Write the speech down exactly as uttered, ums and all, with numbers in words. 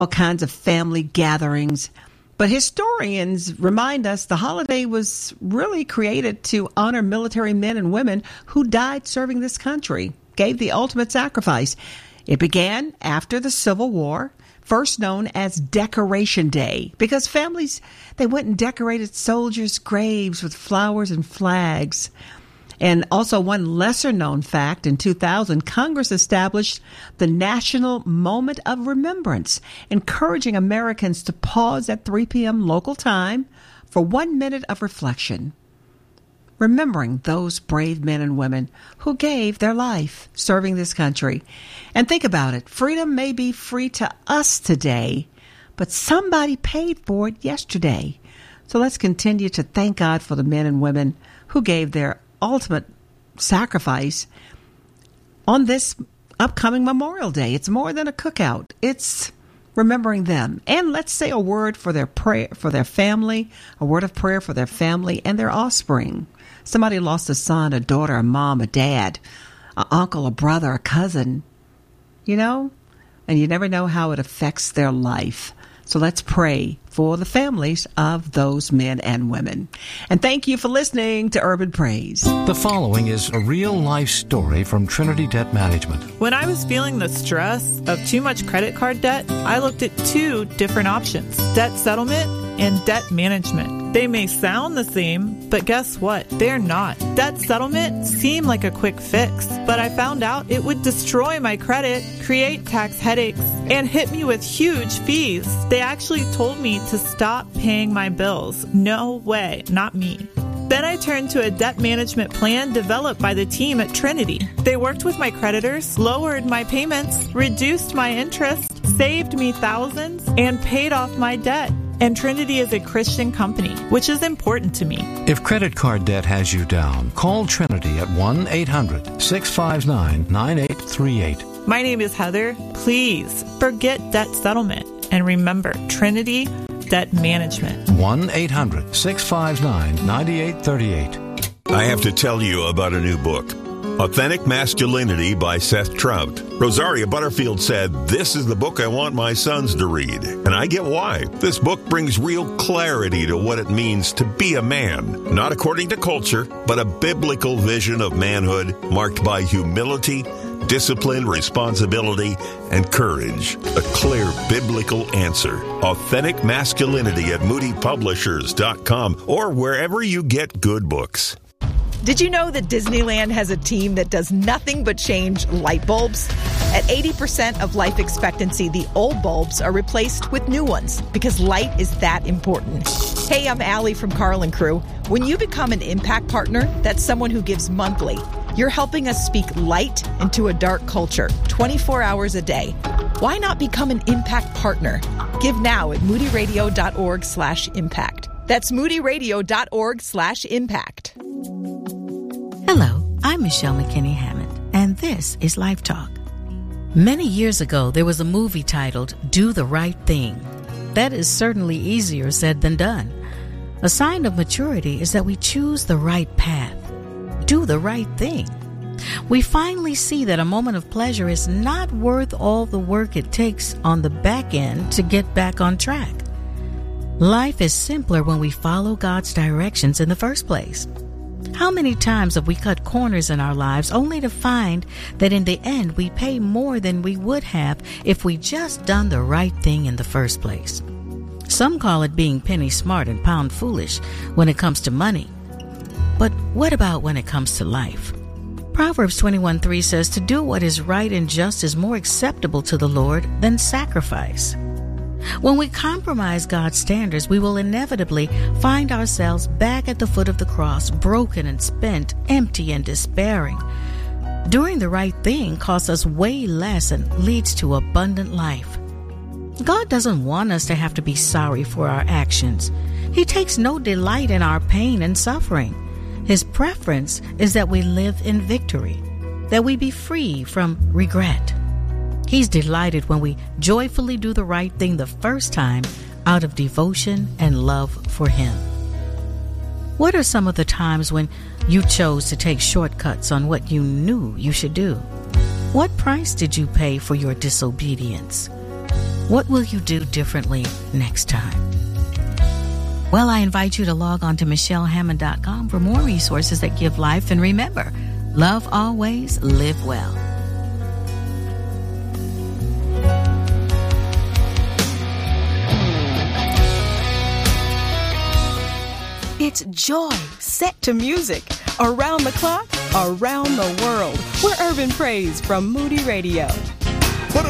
all kinds of family gatherings. But historians remind us the holiday was really created to honor military men and women who died serving this country, gave the ultimate sacrifice. It began after the Civil War, first known as Decoration Day, because families, they went and decorated soldiers' graves with flowers and flags. And also one lesser-known fact, in two thousand, Congress established the National Moment of Remembrance, encouraging Americans to pause at three p.m. local time for one minute of reflection, remembering those brave men and women who gave their life serving this country. And think about it. Freedom may be free to us today, but somebody paid for it yesterday. So let's continue to thank God for the men and women who gave their ultimate sacrifice on this upcoming Memorial Day. It's more than a cookout. It's remembering them. And let's say a word for their prayer, for their family, a word of prayer for their family and their offspring. Somebody lost a son, a daughter, a mom, a dad, an uncle, a brother, a cousin, you know, and you never know how it affects their life. So let's pray for the families of those men and women. And thank you for listening to Urban Praise. The following is a real-life story from Trinity Debt Management. When I was feeling the stress of too much credit card debt, I looked at two different options: debt settlement and debt management. They may sound the same, but guess what? They're not. Debt settlement seemed like a quick fix, but I found out it would destroy my credit, create tax headaches, and hit me with huge fees. They actually told me to stop paying my bills. No way, not me. Then I turned to a debt management plan developed by the team at Trinity. They worked with my creditors, lowered my payments, reduced my interest, saved me thousands, and paid off my debt. And Trinity is a Christian company, which is important to me. If credit card debt has you down, call Trinity at one eight hundred six five nine nine eight three eight. My name is Heather. Please forget debt settlement and remember Trinity Debt Management. one eight hundred six five nine nine eight three eight. I have to tell you about a new book, Authentic Masculinity by Seth Trout. Rosaria Butterfield said, "This is the book I want my sons to read." And I get why. This book brings real clarity to what it means to be a man. Not according to culture, but a biblical vision of manhood marked by humility, discipline, responsibility, and courage. A clear biblical answer. Authentic Masculinity at moody publishers dot com or wherever you get good books. Did you know that Disneyland has a team that does nothing but change light bulbs? At eighty percent of life expectancy, the old bulbs are replaced with new ones because light is that important. Hey, I'm Allie from Carl and Crew. When you become an Impact Partner, that's someone who gives monthly. You're helping us speak light into a dark culture, twenty-four hours a day. Why not become an Impact Partner? Give now at moody radio dot org slash impact. That's moody radio dot org slash impact. Hello, I'm Michelle McKinney Hammond, and this is Life Talk. Many years ago, there was a movie titled Do the Right Thing. That is certainly easier said than done. A sign of maturity is that we choose the right path. Do the right thing. We finally see that a moment of pleasure is not worth all the work it takes on the back end to get back on track. Life is simpler when we follow God's directions in the first place. How many times have we cut corners in our lives only to find that in the end we pay more than we would have if we just done the right thing in the first place? Some call it being penny smart and pound foolish when it comes to money. But what about when it comes to life? Proverbs twenty-one three says to do what is right and just is more acceptable to the Lord than sacrifice. When we compromise God's standards, we will inevitably find ourselves back at the foot of the cross, broken and spent, empty and despairing. Doing the right thing costs us way less and leads to abundant life. God doesn't want us to have to be sorry for our actions. He takes no delight in our pain and suffering. His preference is that we live in victory, that we be free from regret. He's delighted when we joyfully do the right thing the first time out of devotion and love for Him. What are some of the times when you chose to take shortcuts on what you knew you should do? What price did you pay for your disobedience? What will you do differently next time? Well, I invite you to log on to Michelle Hammond dot com for more resources that give life. And remember, love always, live well. It's joy set to music. Around the clock, around the world. We're Urban Praise from Moody Radio.